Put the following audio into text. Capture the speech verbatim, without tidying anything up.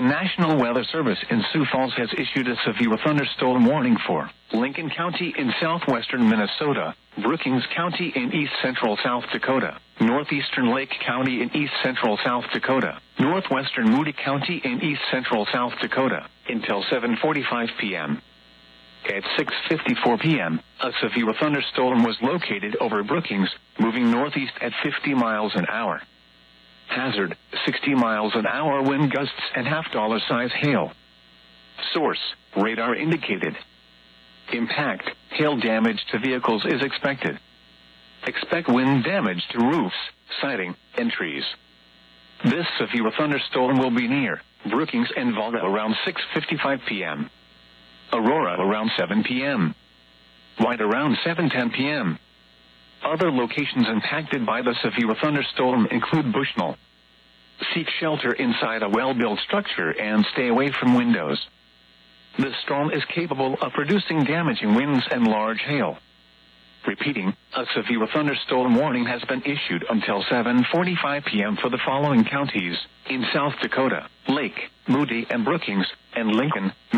National Weather Service in Sioux Falls has issued a severe thunderstorm warning for Lincoln County in southwestern Minnesota, Brookings County in east-central South Dakota, northeastern Lake County in east-central South Dakota, northwestern Moody County in east-central South Dakota, until seven forty-five p.m. At six fifty-four p.m., a severe thunderstorm was located over Brookings, moving northeast at fifty miles an hour. Hazard, sixty miles an hour wind gusts and half-dollar size hail. Source, radar indicated. Impact, hail damage to vehicles is expected. Expect wind damage to roofs, siding, and trees. This severe thunderstorm will be near Brookings and Volga around six fifty-five p.m. Aurora around seven p.m. White around seven ten p.m. Other locations impacted by the severe thunderstorm include Bushnell. Seek shelter inside a well-built structure and stay away from windows. This storm is capable of producing damaging winds and large hail. Repeating, a severe thunderstorm warning has been issued until seven forty-five p.m. for the following counties in South Dakota: Lake, Moody, and Brookings, and Lincoln,